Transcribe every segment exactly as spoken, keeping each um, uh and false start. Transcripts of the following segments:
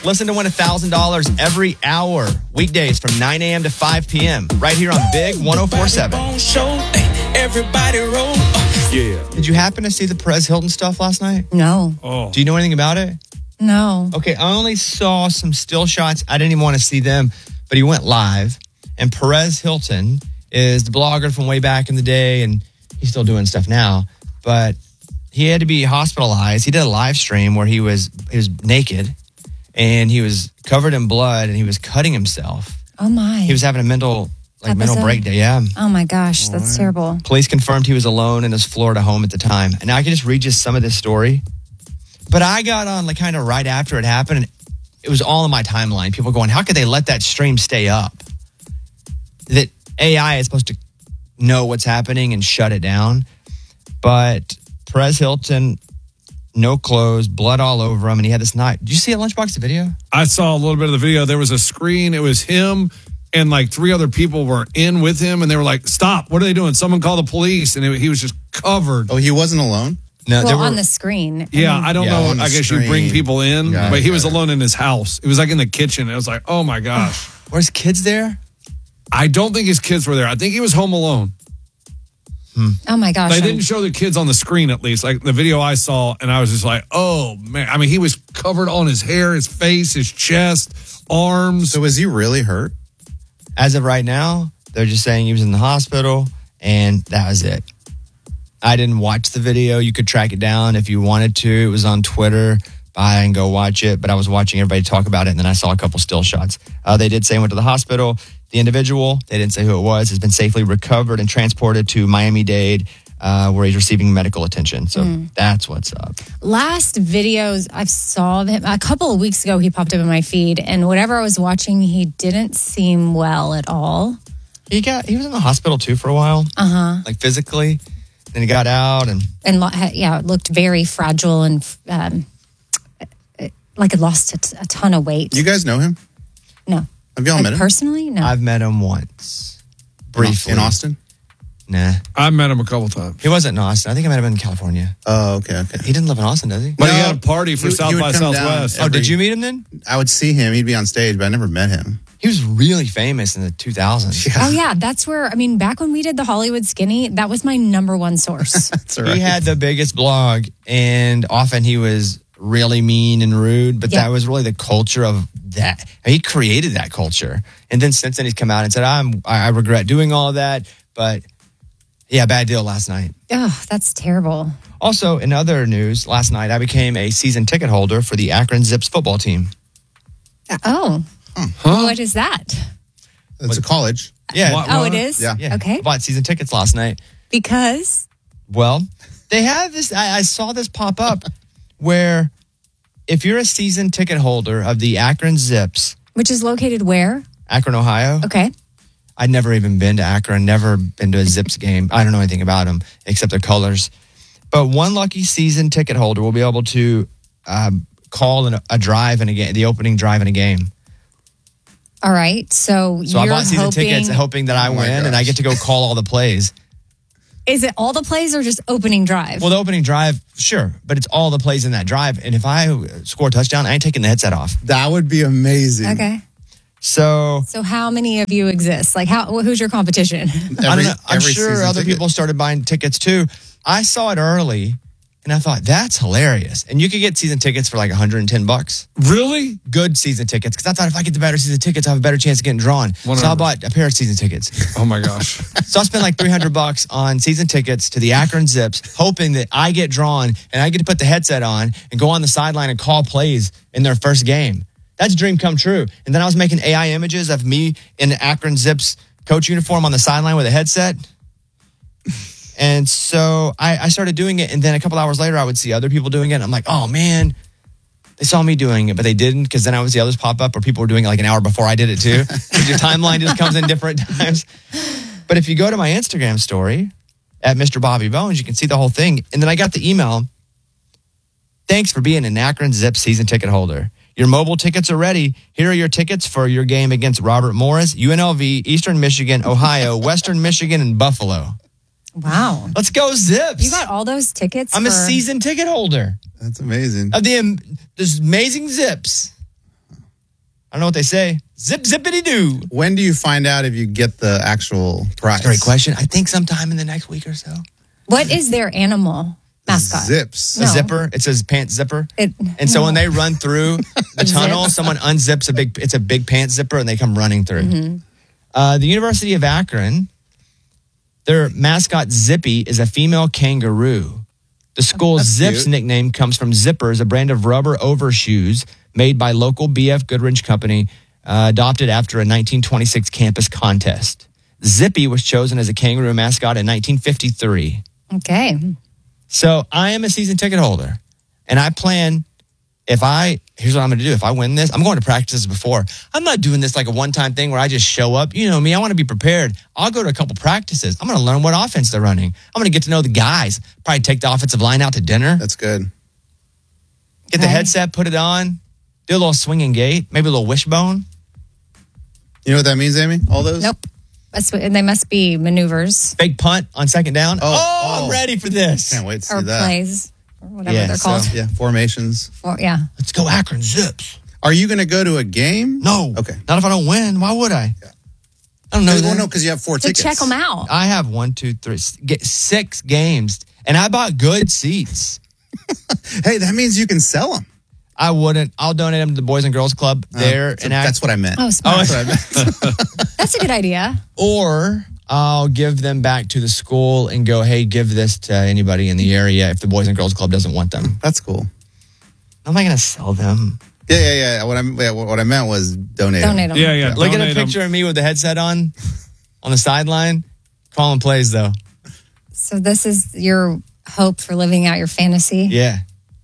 Listen to win one thousand dollars every hour, weekdays from nine a.m. to five p.m. right here on Big one oh four point seven. Everybody roll. Yeah. Did you happen to see the Perez Hilton stuff last night? No. Oh. Do you know anything about it? No. Okay, I only saw some still shots. I didn't even want to see them, but he went live. And Perez Hilton is the blogger from way back in the day, and he's still doing stuff now. But he had to be hospitalized. He did a live stream where he was he was naked, and he was covered in blood, and he was cutting himself. Oh, my. He was having a mental like Episode? mental breakdown. Yeah. Oh, my gosh. That's terrible. Police confirmed he was alone in his Florida home at the time. And now I can just read just some of this story. But I got on like kind of right after it happened, and it was all in my timeline. People going, how could they let that stream stay up? That A I is supposed to know what's happening and shut it down. But Perez Hilton, no clothes, blood all over him, and he had this knife. Did you see a Lunchbox video? I saw a little bit of the video. There was a screen. It was him and like three other people were in with him, and they were like, stop. What are they doing? Someone call the police. And it, he was just covered. Oh, he wasn't alone? No, Well, were, on the screen. Yeah, I mean, I don't Yeah, know. on the I guess you bring screen. people in, Got but it, he got was it. alone in his house. It was like in the kitchen. It was like, oh my gosh. were his kids there? I don't think his kids were there. I think he was home alone. Oh, my gosh. They I'm- didn't show the kids on the screen, at least. Like the video I saw, and I was just like, oh, man. I mean, he was covered on his hair, his face, his chest, arms. So was he really hurt? As of right now, they're just saying he was in the hospital, and that was it. I didn't watch the video. You could track it down if you wanted to. It was on Twitter. Buy and go watch it. But I was watching everybody talk about it, and then I saw a couple still shots. Uh, they did say he went to the hospital. The individual, they didn't say who it was, has been safely recovered and transported to Miami-Dade, uh, where he's receiving medical attention. So that's what's up. Last videos I saw of him, a couple of weeks ago, he popped up in my feed, and whatever I was watching, he didn't seem well at all. He got he was in the hospital too for a while, Uh-huh. like physically. Then he got out, and And lo- ha- yeah, it looked very fragile and um, like it lost a, t- a ton of weight. You guys know him? No. Have y'all Like met him? personally? No. I've met him once, briefly In Austin? Nah, I met him a couple times. he wasn't in Austin. I think I met him in California. Oh, okay, okay. He didn't live in Austin, does he? But he No, had a party for he- South he would by come down Southwest. Oh, every- did you meet him then? I would see him. He'd be on stage, but I never met him. He was really famous in the two thousands. Oh, yeah. That's where, I mean, back when we did the Hollywood Skinny, that was my number one source. That's all right. He had the biggest blog, and often he was really mean and rude, but Yeah. that was really the culture of that. He created that culture. And then since then, he's come out and said, I'm, I I regret doing all of that, but yeah, bad deal last night. Oh, that's terrible. Also, in other news, last night I became a season ticket holder for the Akron Zips football team. Oh. What is that? It's a college. Yeah. What- Oh, it is? Yeah. Yeah. Okay. I bought season tickets last night. Because? Well, they have this. I, I saw this pop up where if you're a season ticket holder of the Akron Zips, Which is located where? Akron, Ohio. Okay. I'd never even been to Akron, never been to a Zips game. I don't know anything about them except their colors. But one lucky season ticket holder will be able to um, call an, a drive in a game, the opening drive in a game. All right. So, So you're I bought season hoping, tickets hoping that I Oh my win and I gosh. get to go call all the plays. Is it all the plays or just opening drive? Well, the opening drive, sure, but it's all the plays in that drive. And if I score a touchdown, I ain't taking the headset off. That would be amazing. okay. So So how many of you exist? Like, how? who's your competition? Every, I don't know. I'm every sure season other ticket. people started buying tickets too. I saw it early, and I thought that's hilarious. And you could get season tickets for like one hundred ten bucks. Really? Good season tickets, because I thought if I get the better season tickets, I have a better chance of getting drawn. So I Whatever. bought a pair of season tickets. Oh my gosh. So I spent like three hundred bucks on season tickets to the Akron Zips, hoping that I get drawn and I get to put the headset on and go on the sideline and call plays in their first game. That's a dream come true. And then I was making A I images of me in the Akron Zips coach uniform on the sideline with a headset. And so I, I started doing it. And then a couple hours later, I would see other people doing it. And I'm like, oh, man, they saw me doing it, but they didn't, because then I would see others pop up or people were doing it like an hour before I did it too. Because your timeline just comes in different times. But if you go to my Instagram story at Mister Bobby Bones, you can see the whole thing. And then I got the email. Thanks for being an Akron Zips season ticket holder. Your mobile tickets are ready. Here are your tickets for your game against Robert Morris, U N L V, Eastern Michigan, Ohio, Western Michigan, and Buffalo. Wow. Let's go Zips. You got all those tickets? I'm for... a season ticket holder That's amazing. of the um, this amazing Zips. I don't know what they say. Zip, zippity doo. When do you find out if you get the actual prize? Great question. I think sometime in the next week or so. What is their animal mascot? Zips. A No. zipper. It says pants zipper. It, And so no. when they run through the tunnel, Zips. someone unzips a big, it's a big pants zipper and they come running through. Mm-hmm. Uh, the University of Akron, their mascot Zippy is a female kangaroo. The school's That's Zips cute. nickname comes from Zippers, a brand of rubber overshoes made by local B F Goodrich Company, uh, adopted after a nineteen twenty-six campus contest. Zippy was chosen as a kangaroo mascot in nineteen fifty-three. Okay. So I am a season ticket holder, and I plan, if I, here's what I'm going to do. If I win this, I'm going to practices before. I'm not doing this like a one-time thing where I just show up. You know me, I want to be prepared. I'll go to a couple practices. I'm going to learn what offense they're running. I'm going to get to know the guys. Probably take the offensive line out to dinner. That's good. Get the Okay. headset, put it on, do a little swinging gait, maybe a little wishbone. You know what that means, Amy? All those? Nope. That's what, they must be maneuvers Fake punt on second down. Oh, Oh, I'm oh. ready for this. Can't wait to see or that. plays or whatever Yeah, they're so- called. Yeah, formations. Or, yeah. Let's go Akron Zips. Are you going to go to a game? No. Okay. Not if I don't win. Why would I? I don't know. Well, that. no, because you have four To tickets. check them out. I have one, two, three, s- get six games, and I bought good seats. Hey, that means you can sell them. I wouldn't. I'll donate them to the Boys and Girls Club there, So and act, that's what I meant. Oh, smart. That's what I meant. That's a good idea. or I'll give them back to the school and go, hey, give this to anybody in the area if the Boys and Girls Club doesn't want them. That's cool. How am I going to sell them? Yeah, yeah, yeah. What I yeah, what I meant was donate. 'em. Donate them. Yeah, yeah. Look at a donate 'em. picture of me with the headset on, on the sideline, calling plays though. So this is your hope for living out your fantasy. Yeah,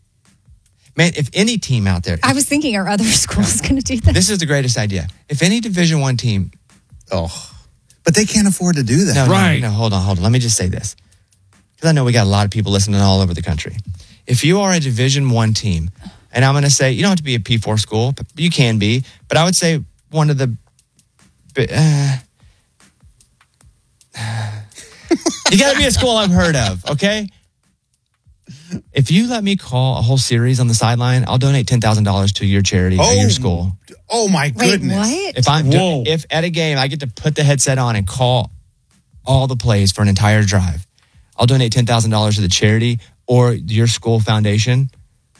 man. If any team out there, I was thinking, are other schools going to do this? this is the greatest idea. If any Division One team Oh, but they can't afford to do that. No, no, Right. No, hold on, hold on. Let me just say this, because I know we got a lot of people listening all over the country. If you are a Division One team, and I'm going to say you don't have to be a P four school, but you can be. But I would say one of the. Uh, you got to be a school I've heard of, okay? If you let me call a whole series on the sideline, I'll donate ten thousand dollars to your charity at Oh. your school. Oh my Wait, goodness. what? If I'm Whoa. if at a game I get to put the headset on and call all the plays for an entire drive, I'll donate ten thousand dollars to the charity or your school foundation.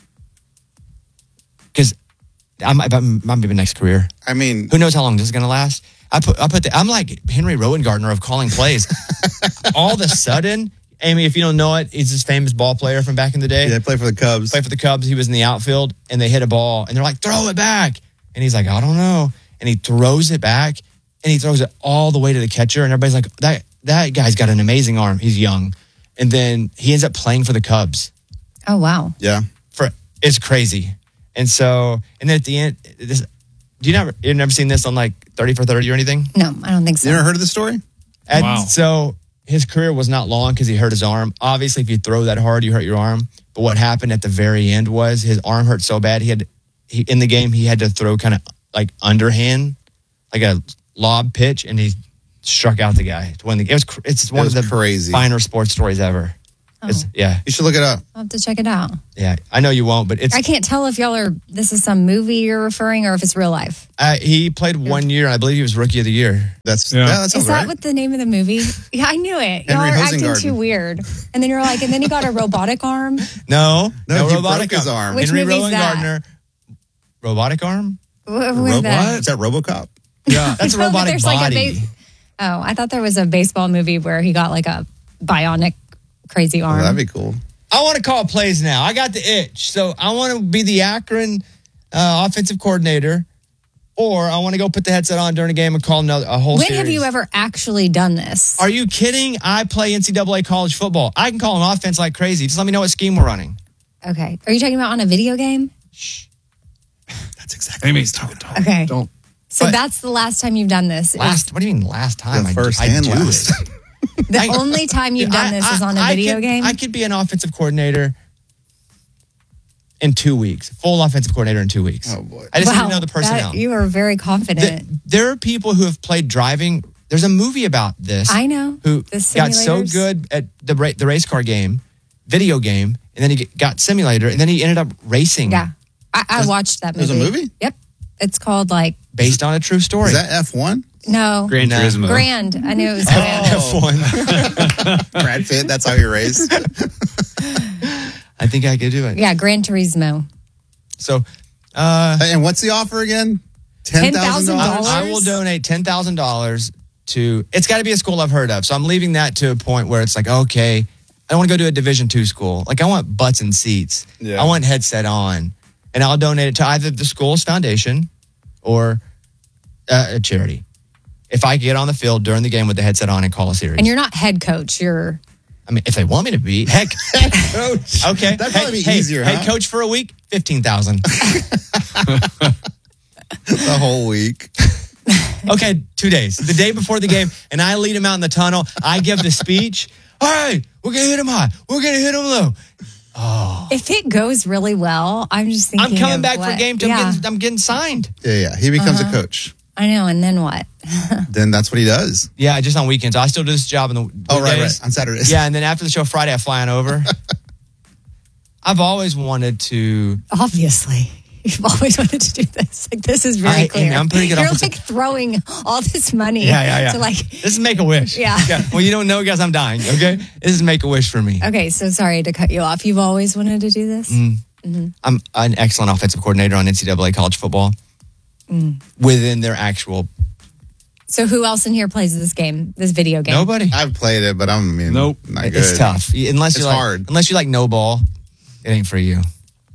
Because I might, I might be my next career. I mean, Who knows how long this is going to last? I put I put the, I'm like Henry Rowengartner of calling plays. All of a sudden, Amy, if you don't know it, he's this famous ball player from back in the day. yeah, they play for the Cubs. Play for the Cubs. He was in the outfield and they hit a ball and they're like, throw it back. And he's like, I don't know. And he throws it back and he throws it all the way to the catcher. And everybody's like, that, that guy's got an amazing arm. He's young. And then he ends up playing for the Cubs. Oh, wow. Yeah. For It's crazy. And so, and then at the end, this, do you never, you've never seen this on like thirty for thirty or anything? No, I don't think so. You ever heard of the story? And Wow. so his career was not long because he hurt his arm. Obviously, if you throw that hard, you hurt your arm. But what happened at the very end was his arm hurt so bad he had he in the game he had to throw kind of like underhand, like a lob pitch, and he struck out the guy to win the game. It was cr- it's one was of the crazy. finer sports stories ever. It's, yeah, You should look it up. I'll have to check it out. yeah. I know you won't, but it's I can't tell if y'all are, this is some movie you're referring or if it's real life. uh, he played one year. I believe he was rookie of the year. That's Yeah. yeah. that Is sounds that right. what the name of the movie? Yeah, I knew it. Y'all Henry are acting Hosengarten. too weird. And then you're like, and then he got a robotic arm. No, No, he robotic broke his arm. Which Henry movie is that? Rowengartner, robotic arm. What Ro- was that? Is that RoboCop? Yeah. That's a No, but robotic there's like a body. ba- Oh, I thought there was a baseball movie where he got like a bionic crazy Oh, arm. that'd be cool. I want to call plays now. I got the itch. So I want to be the Akron uh, offensive coordinator, or I want to go put the headset on during a game and call another, a whole when series. have you ever actually done this? Are you kidding? I play N C double A college football. I can call an offense like crazy. Just let me know what scheme we're running. Okay. Are you talking about on a video game? That's exactly. Amy, don't, don't, Okay. don't. So But- that's the last time you've done this. is- Last, what do you mean last time? The I, first I and do last. it. the I- only time you've done this I- is on a I video could- game? I could be an offensive coordinator in two weeks. Full offensive coordinator in two weeks. Oh, boy. I just wow, need to know the personnel. that- you are very confident. The- there are people who have played driving. There's a movie about this. I know. Who The got so simulators. good at the ra- the race car game, video game, and then he got simulator, and then he ended up racing. yeah. I, I watched that movie. there's a movie? Yep. It's called like Based on a true story. Is that F one? no Gran No. Turismo. Grand. I knew it was Grand. F one. Brad Pitt, that's how he raced. I think I could do it. Yeah, Gran Turismo. So, uh, And what's the offer again? ten thousand I, dollars? I will donate ten thousand dollars to, it's got to be a school I've heard of. So I'm leaving that to a point where it's like, okay, I don't want to go to a Division two school. Like I want butts and seats. Yeah. I want headset on. And I'll donate it to either the school's foundation or uh, a charity. If I get on the field during the game with the headset on and call a series. And you're not head coach. You're I mean, if they want me to be, heck. Coach. Okay. That'd hey, probably be hey, easier, Head huh? coach for a week, fifteen thousand The whole week. Okay, two days. The day before the game, and I lead him out in the tunnel. I give the speech. All right, we're going to hit him high. We're going to hit him low. if it goes really well, I'm just thinking. I'm coming of back for what- game two. Yeah, I'm, getting, I'm getting signed. Yeah, yeah. He becomes Uh-huh. a coach. I know. And then what? Then that's what he does. Yeah, just on weekends. I still do this job in the Oh, right, weekdays. right. On Saturdays. Yeah, and then after the show Friday, I fly on over. I've always wanted to. Obviously, you've always wanted to do this. Like this is very I- clear. I'm pretty good You're offensive- like throwing all this money. Yeah, yeah, yeah. To like. This is Make a Wish. Yeah. Well, you don't know, guys. I'm dying. Okay, this is Make a Wish for me. Okay, so sorry to cut you off. You've always wanted to do this. Mm. I'm an excellent offensive coordinator on N C double A college football Mm. within their actual. So who else in here plays this game? This video game? Nobody. I've played it, but I'm I mean, Nope. not good. It's tough unless It's you like hard. unless you like no ball. It ain't for you.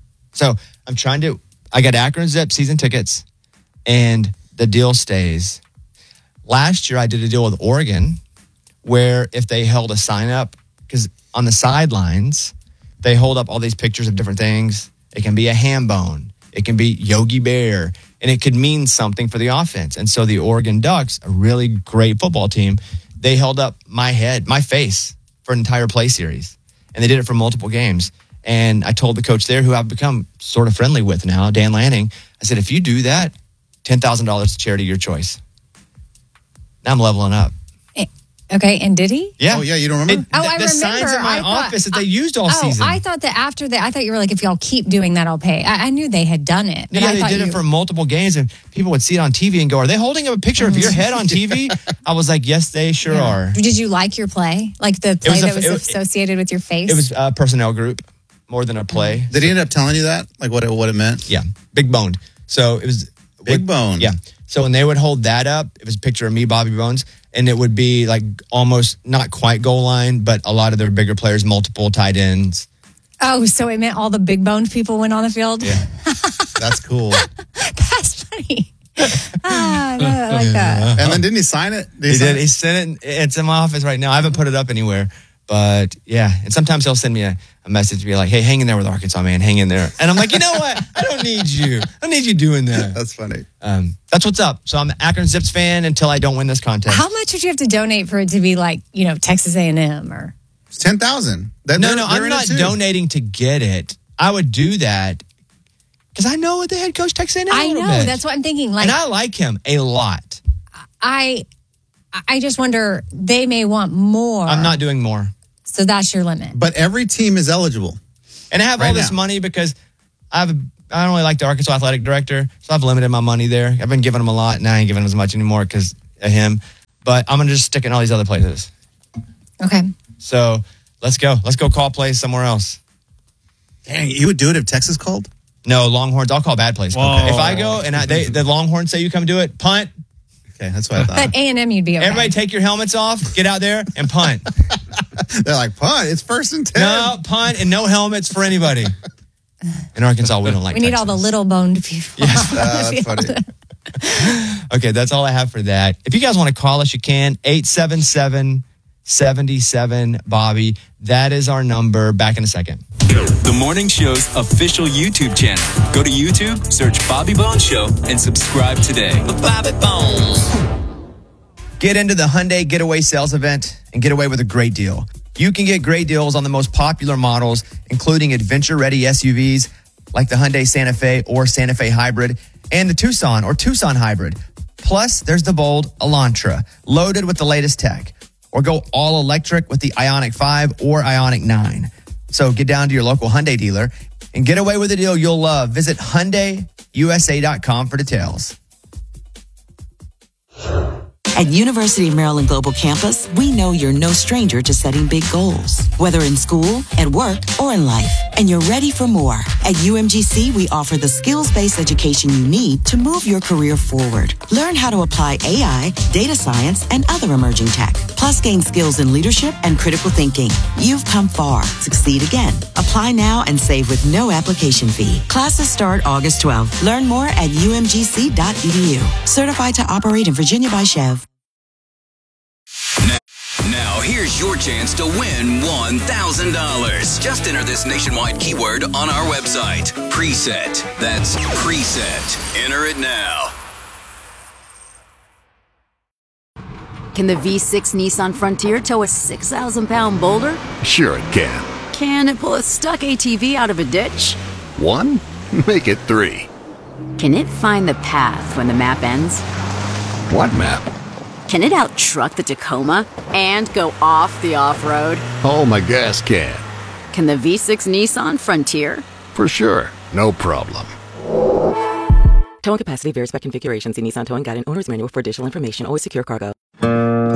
So I'm trying to. I got Akron Zip season tickets, and the deal stays. Last year I did a deal with Oregon, where if they held a sign up, because on the sidelines they hold up all these pictures of different things. It can be a ham bone. It can be Yogi Bear. And it could mean something for the offense. And so the Oregon Ducks, a really great football team, they held up my head, my face for an entire play series. And they did it for multiple games. And I told the coach there, who I've become sort of friendly with now, Dan Lanning, I said, if you do that, ten thousand dollars to charity, your choice. Now I'm leveling up. Okay, and did he? Yeah. Oh, yeah, you don't remember? It- Oh, the, I the remember. signs in my I thought- office that they used all Oh, season. I thought that after that, I thought you were like, if y'all keep doing that, I'll pay. I, I knew they had done it. But Yeah, I they thought did you, it for multiple games, and people would see it on T V and go, "Are they holding up a picture of your head on T V?" I was like, "Yes, they sure Yeah. are." Did you like your play? Like the play was a- that was it was- associated with your face? It was a personnel group more than a play. Did he end up telling you that? Like what it, what it meant? Yeah, big boned. So it was Big bone. Yeah. So when they would hold that up, it was a picture of me, Bobby Bones, and it would be like almost not quite goal line, but a lot of their bigger players, multiple tight ends. Oh, so it meant all the big boned people went on the field? Yeah. That's cool. That's funny. ah, I like that. And then didn't he sign it? He sign did. it? He sent it. It's in my office right now. I haven't put it up anywhere, but yeah. And sometimes he'll send me a, a message to be like, "Hey, hang in there with Arkansas, man. Hang in there." And I'm like, you know what? I don't need you. I don't need you doing that. That's funny. Um, that's what's up. So I'm an Akron Zips fan until I don't win this contest. How much would you have to donate for it to be like, you know, Texas A and M or? It's ten thousand. no, no, I'm not donating to get it. I would do that because I know what the head coach Texas A and M. I a little know. bit. That's what I'm thinking. Like, and I like him a lot. I, I just wonder they may want more. I'm not doing more. So that's your limit. But every team is eligible. And I have all Right this now. money because I've I don't really like the Arkansas athletic director, so I've limited my money there. I've been giving him a lot, and I ain't giving him as much anymore because of him. But I'm gonna just stick it in all these other places. Okay. So let's go. Let's go call plays somewhere else. Dang, you would do it if Texas called? No, Longhorns. I'll call bad plays. Whoa. If I go and I, they, the Longhorns say you come do it, punt. Okay, that's what I thought. But A and M, you'd be okay. Everybody take your helmets off, get out there and punt. They're like, punt, it's first and ten. No, punt and no helmets for anybody. In Arkansas, we don't like we need all the Texans. little boned people. Yes. on the Uh, that's field. funny. Okay, that's all I have for that. If you guys want to call us, you can. eight seven seven, seven seven, Bobby. That is our number. Back in a second. The morning show's official YouTube channel. Go to YouTube, search Bobby Bones Show, and subscribe today. Bobby Bones. Get into the Hyundai Getaway Sales Event and get away with a great deal. You can get great deals on the most popular models, including adventure-ready S U Vs like the Hyundai Santa Fe or Santa Fe Hybrid and the Tucson or Tucson Hybrid. Plus, there's the bold Elantra, loaded with the latest tech. Or go all electric with the Ioniq five or Ioniq nine. So get down to your local Hyundai dealer and get away with a deal you'll love. Visit Hyundai U S A dot com for details. At University of Maryland Global Campus, we know you're no stranger to setting big goals, whether in school, at work, or in life, and you're ready for more. At U M G C, we offer the skills-based education you need to move your career forward. Learn how to apply A I, data science, and other emerging tech, plus gain skills in leadership and critical thinking. You've come far. Succeed again. Apply now and save with no application fee. Classes start August twelfth. Learn more at U M G C dot E D U. Certified to operate in Virginia by Chev. Now, here's your chance to win one thousand dollars. Just enter this nationwide keyword on our website. Preset. That's preset. Enter it now. Can the V six Nissan Frontier tow a six thousand pound boulder? Sure it can. Can it pull a stuck A T V out of a ditch? One? Make it three. Can it find the path when the map ends? What map? Can it out-truck the Tacoma and go off the off-road? Oh, my gas can. Can the V six Nissan Frontier? For sure. No problem. Towing capacity varies by configuration. See Nissan Towing Guide and Owner's Manual for additional information. Always secure cargo.